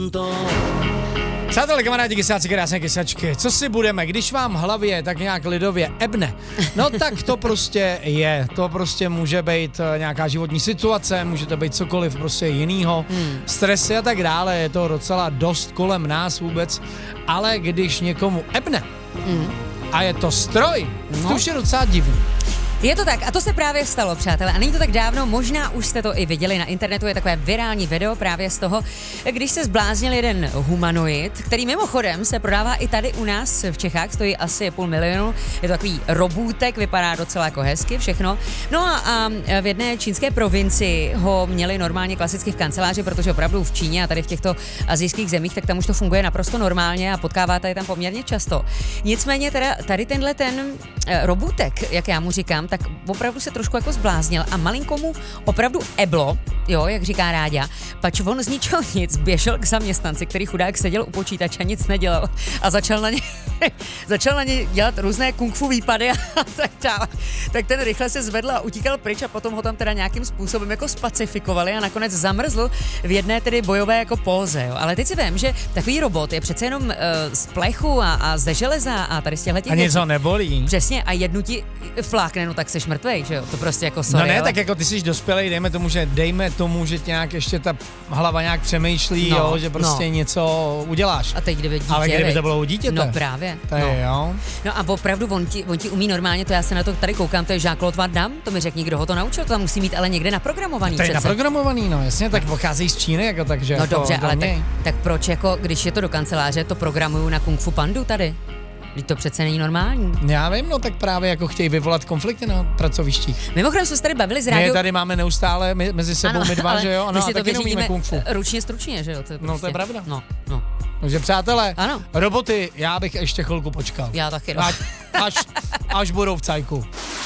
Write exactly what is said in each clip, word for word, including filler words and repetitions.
Přátelé, kamarádi, kysáci, krásné kysačky, co si budeme, když vám hlavě tak nějak lidově ebne, no tak to prostě je, to prostě může být nějaká životní situace, může to být cokoliv prostě jinýho, hmm. stresy a tak dále, je to docela dost kolem nás vůbec, ale když někomu ebne hmm. a je to stroj, no. to už je docela divný. Je to tak a to se právě stalo, přátelé, a není to tak dávno, možná už jste to i viděli na internetu, je takové virální video právě z toho, když se zbláznil jeden humanoid, který mimochodem se prodává i tady u nás v Čechách, stojí asi půl milionu, je to takový robůtek, vypadá docela jako hezky všechno. No a, a v jedné čínské provincii ho měli normálně klasicky v kanceláři, protože opravdu v Číně a tady v těchto asijských zemích, tak tam už to funguje naprosto normálně a potkáváte je tam poměrně často. Nicméně teda tady tenhle ten robůtek, jak já mu říkám, tak opravdu se trošku jako zbláznil a malinko mu opravdu eblo, jo, jak říká Ráďa, pač on z ničeho nic běžel k zaměstnanci, který chudák seděl u počítače a nic nedělal a začal na ně, začal na ně dělat různé kung fu výpady a tak dále. Tak ten rychle se zvedl a utíkal pryč a potom ho tam teda nějakým způsobem jako spacifikovali a nakonec zamrzl v jedné tedy bojové jako póze, jo. Ale teď si vím, že takový robot je přece jenom uh, z plechu a, a ze železa a tady z těchto těch a něco nebolí. Přesně a jednu ti flákne, no tak seš mrtvej, že jo, to prostě jako sorry. No ne, jo? tak jako ty jsi dospělej, dejme tomu, že dejme tomu, že tě nějak ještě ta hlava nějak přemýšlí, no, jo, že prostě no. něco uděláš. A teď kdyby dítě, ale kdyby to bylo u dítěte. No právě. To je, no. jo. No a opravdu on ti, on ti umí normálně, to já se na to tady koukám, to je Jean-Claude Van Damme, to mi řekni, kdo ho to naučil, to tam musí mít ale někde naprogramovaný. To je přece. naprogramovaný, no jasně, tak pochází z Číny, jako takže. No jako dobře, ale tak, mě. tak proč jako, když je to do kanceláře, to programuju na Kung Fu Pandu tady? Vždyť to přece není normální. Já vím, no tak právě jako chtějí vyvolat konflikty na pracovištích. Mimochodem jsme se tady bavili z rádiou. My tady máme neustále my, mezi sebou ano, my dva, že jo? Ano, my si a to taky neumíme kung fu. Ručně stručně, že jo? To je prostě, no to je pravda. No, no. Takže přátelé, ano. roboty, já bych ještě chvilku počkal. Já taky. No. Až, až, až budou v cajku.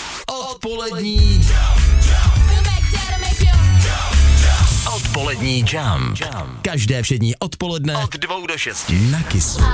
Odpolední Odpolední jam. Každé všední odpoledne od dvou do šesti na Kissu.